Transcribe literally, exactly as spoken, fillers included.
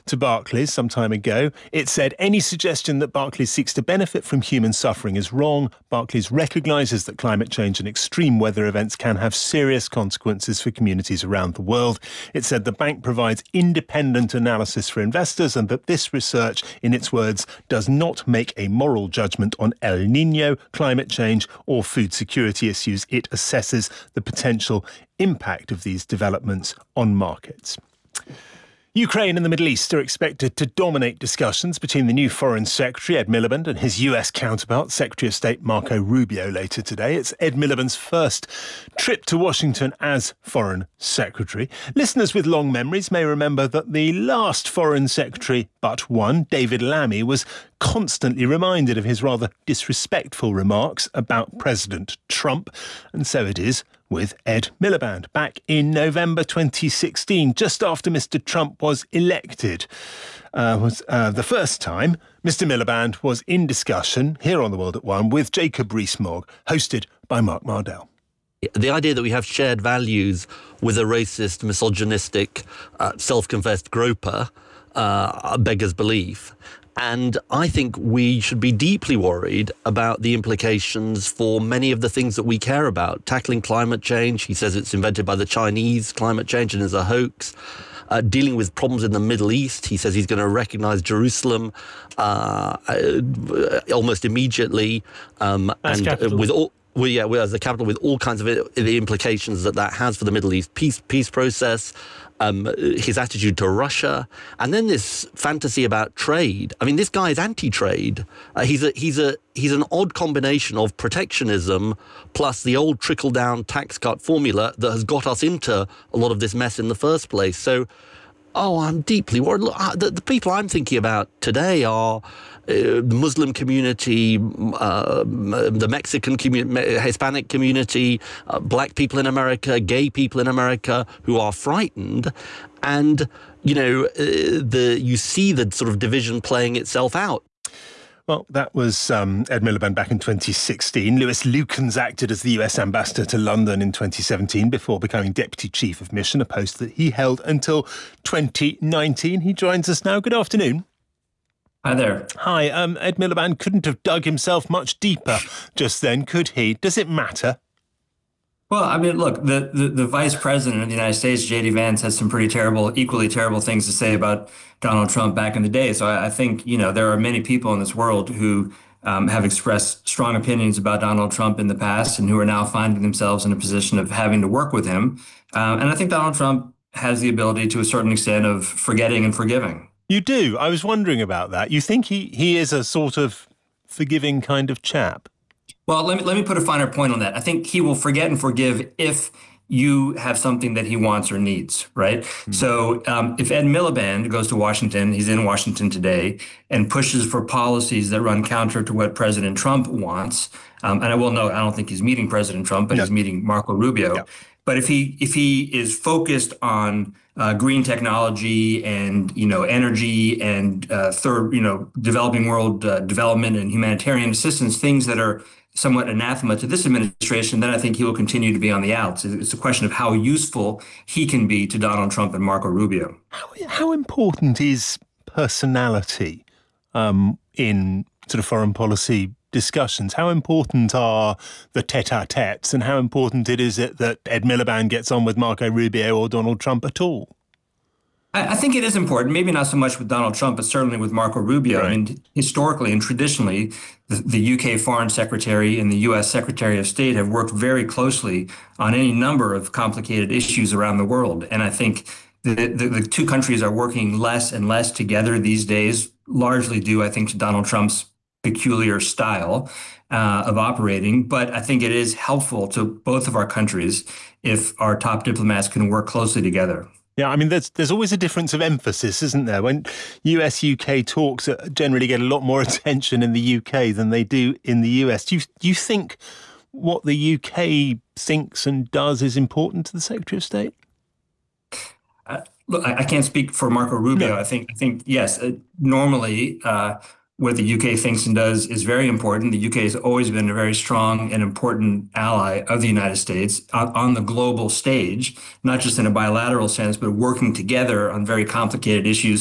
to Barclays some time ago. It said any suggestion that Barclays seeks to benefit from human suffering is wrong. Barclays recognises that climate change and extreme weather events can have serious consequences for communities around the world. It said the bank provides independent analysis for investors and that this research, in its words, does not make a moral judgment on El Niño, climate change or food security issues. It assesses the potential impact of these developments on markets. Ukraine and the Middle East are expected to dominate discussions between the new Foreign Secretary, Ed Miliband, and his U S counterpart, Secretary of State Marco Rubio, later today. It's Ed Miliband's first trip to Washington as Foreign Secretary. Listeners with long memories may remember that the last Foreign Secretary but one, David Lammy, was constantly reminded of his rather disrespectful remarks about President Trump. And so it is with Ed Miliband back in November twenty sixteen, just after Mister Trump was elected. Uh, was uh, the first time Mister Miliband was in discussion here on The World at One with Jacob Rees-Mogg, hosted by Mark Mardell. The idea that we have shared values with a racist, misogynistic, uh, self-confessed groper uh, beggars belief. And I think we should be deeply worried about the implications for many of the things that we care about. Tackling climate change, he says it's invented by the Chinese, climate change, and is a hoax. Uh, dealing with problems in the Middle East, he says he's going to recognize Jerusalem uh, uh, almost immediately. Um, and uh, with all... Well, yeah, well, as the capital, with all kinds of it, the implications that that has for the Middle East peace peace process, um, his attitude to Russia, and then this fantasy about trade. I mean, this guy is anti-trade. Uh, he's a he's a he's an odd combination of protectionism plus the old trickle-down tax cut formula that has got us into a lot of this mess in the first place. So, oh, I'm deeply worried. Look, the, the people I'm thinking about today are uh, the Muslim community, uh, the Mexican community, Hispanic community, uh, black people in America, gay people in America who are frightened. And, you know, uh, the you see the sort of division playing itself out. Well, that was um, Ed Miliband back in twenty sixteen. Lewis Lukens acted as the U S ambassador to London in twenty seventeen before becoming Deputy Chief of Mission, a post that he held until twenty nineteen. He joins us now. Good afternoon. Hi there. Hi. Um, Ed Miliband couldn't have dug himself much deeper just then, could he? Does it matter? Well, I mean, look, the, the, the vice president of the United States, J D Vance, has some pretty terrible, equally terrible things to say about Donald Trump back in the day. So I, I think, you know, there are many people in this world who um, have expressed strong opinions about Donald Trump in the past and who are now finding themselves in a position of having to work with him. Um, and I think Donald Trump has the ability to a certain extent of forgetting and forgiving. You do? I was wondering about that. You think he, he is a sort of forgiving kind of chap? Well, let me let me put a finer point on that. I think he will forget and forgive if you have something that he wants or needs, right? Mm-hmm. So um, if Ed Miliband goes to Washington, he's in Washington today, and pushes for policies that run counter to what President Trump wants, um, and I will note, I don't think he's meeting President Trump, but yeah. he's meeting Marco Rubio. Yeah. But if he if he is focused on uh, green technology and you know energy and uh, third you know developing world uh, development and humanitarian assistance, things that are somewhat anathema to this administration, then I think he will continue to be on the outs. It's a question of how useful he can be to Donald Trump and Marco Rubio. How, how important is personality um, in sort of foreign policy discussions? How important are the tete-a-tetes, and how important it is it that Ed Miliband gets on with Marco Rubio or Donald Trump at all? I think it is important, maybe not so much with Donald Trump, but certainly with Marco Rubio. Right. I mean, historically and traditionally, the, the U K Foreign Secretary and the U S Secretary of State have worked very closely on any number of complicated issues around the world. And I think the, the, the two countries are working less and less together these days, largely due, I think, to Donald Trump's peculiar style uh, of operating. But I think it is helpful to both of our countries if our top diplomats can work closely together. Yeah, I mean, there's there's always a difference of emphasis, isn't there? When U S U K talks generally get a lot more attention in the U K than they do in the U S. Do you, do you think what the U K thinks and does is important to the Secretary of State? Uh, look, I, I can't speak for Marco Rubio. No. I think, I think yes, uh, normally uh, what the U K thinks and does is very important. The U K has always been a very strong and important ally of the United States on, on the global stage, not just in a bilateral sense, but working together on very complicated issues